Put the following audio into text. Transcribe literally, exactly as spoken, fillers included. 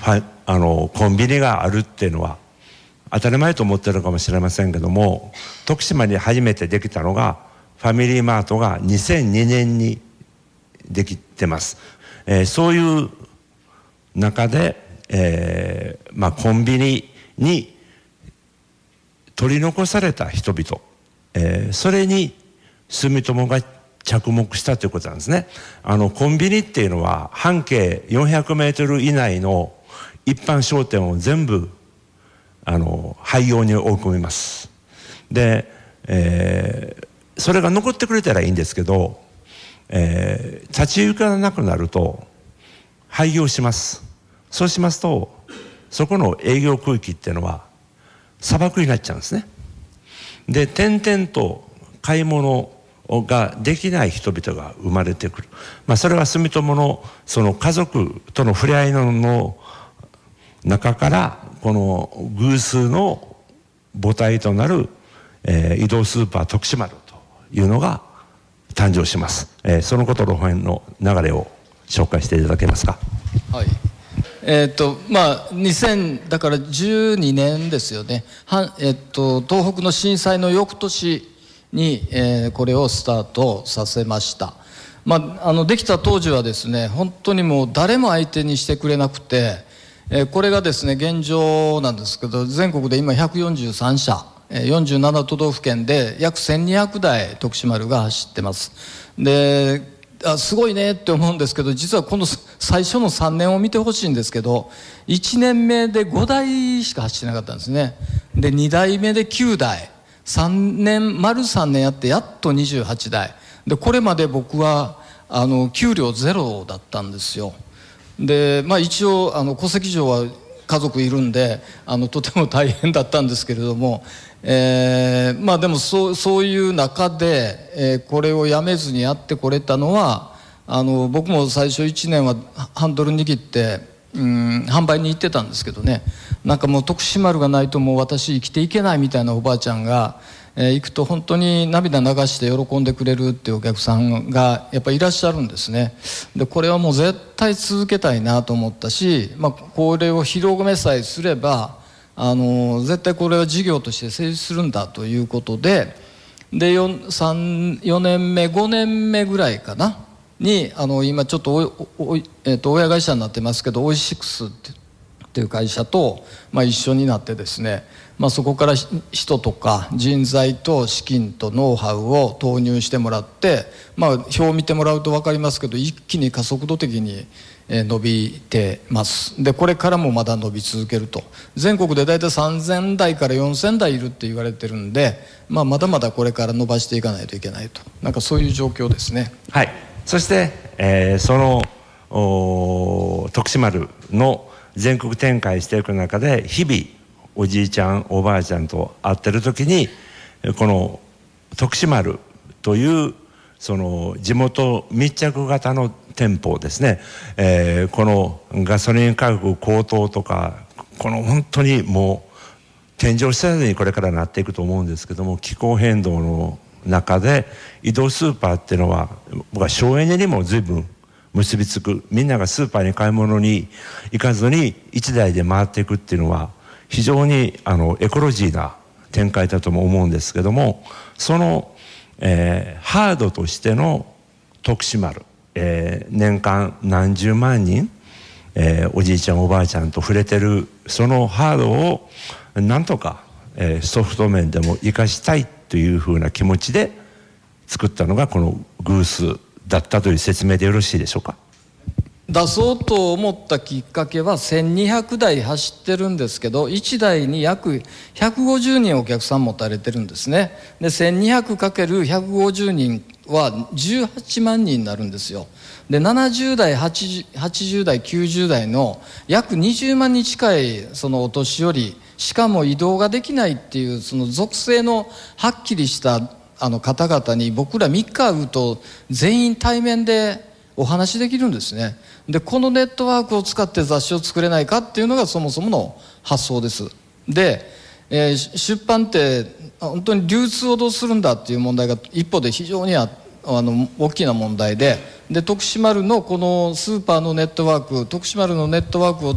はあのコンビニがあるっていうのは当たり前と思ってるかもしれませんけども、徳島に初めてできたのがファミリーマートがにせんにねんにできてます。えー、そういう中で、えーまあ、コンビニに取り残された人々、えー、それに住友が着目したということなんですね。あのコンビニっていうのは半径よんひゃくメートル以内の一般商店を全部あの廃業に追い込みます。で、えー、それが残ってくれたらいいんですけど、えー、立ち行かなくなると廃業します。そうしますとそこの営業区域っていうのは砂漠になっちゃうんですね。で、点々と買い物ができない人々が生まれてくる。まあ、それは住友のその家族との触れ合いの中からこの偶数の母体となる、えー、移動スーパー徳島というのが誕生します。えー、そのことの辺の流れを紹介していただけますか。 はい。えーとまあ、にせんだからじゅうにねんですよね。は、えー、と東北の震災の翌年に、えー、これをスタートさせました。まあ、あのできた当時はですね、本当にもう誰も相手にしてくれなくて、えー、これがですね現状なんですけど、全国で今ひゃくよんじゅうさんしゃ、よんじゅうなな都道府県で約せんにひゃくだい徳島丸が走ってます。で、あすごいねって思うんですけど、実はこの最初のさんねんを見てほしいんですけど、いちねんめでごだいしか走ってなかったんですね。でにだいめできゅうだい、さんねん丸さんねんやってやっとにじゅうはちだいで、これまで僕はあの給料ゼロだったんですよ。で、まあ、一応あの戸籍上は家族いるんであのとても大変だったんですけれども、えー、まあでもそう、そういう中で、えー、これをやめずにやってこれたのは、あの僕も最初いちねんはハンドル握って、うん、販売に行ってたんですけどね、なんかもう徳島丸がないともう私生きていけないみたいなおばあちゃんが、えー、行くと本当に涙流して喜んでくれるっていうお客さんがやっぱりいらっしゃるんですね。でこれはもう絶対続けたいなと思ったし、まあ、これを広めさえすればあの絶対これは事業として成立するんだということで、で 4, さんよねんめごねんめぐらいかなにあの今ちょっとおお、えー、と親会社になってますけどオイシックスってっていう会社と、まあ、一緒になってですね、まあ、そこから人とか人材と資金とノウハウを投入してもらって、まあ、表を見てもらうと分かりますけど一気に加速度的に伸びてます。でこれからもまだ伸び続けると、全国で大体さんぜんだいからよんせんだいいるって言われてるんで、まあ、まだまだこれから伸ばしていかないといけないと、なんかそういう状況ですね。 はい。そして、えー、その徳島丸の全国展開していく中で日々おじいちゃんおばあちゃんと会ってる時にこの徳島丸というその地元密着型の店舗ですね、えー、このガソリン価格高騰とかこの本当にもう天井下にこれからなっていくと思うんですけども、気候変動の中で移動スーパーっていうのは僕は省エネにも随分結びつく。みんながスーパーに買い物に行かずにいちだいで回っていくっていうのは非常にあのエコロジーな展開だとも思うんですけども、その、えー、ハードとしての徳島丸、えー、年間何十万人、えー、おじいちゃんおばあちゃんと触れてるそのハードをなんとか、えー、ソフト面でも生かしたいというふうな気持ちで作ったのがこのグースだったという説明でよろしいでしょうか。 出そうと思ったきっかけはせんにひゃくだい走ってるんですけど、いちだいに約ひゃくごじゅうにんお客さん持たれてるんですね。で せんにひゃくかけるひゃくごじゅうにんはじゅうはちまんにんになるんですよ。でななじゅうだいはちじゅうだいきゅうじゅうだいの約にじゅうまんにん近いそのお年寄り、しかも移動ができないっていうその属性のはっきりしたあの方々に僕らみっか会うと全員対面でお話できるんですね。でこのネットワークを使って雑誌を作れないかっていうのがそもそもの発想です。で、えー、出版って本当に流通をどうするんだっていう問題が一方で非常にああの大きな問題で、で徳島丸のこのスーパーのネットワーク、徳島丸のネットワークを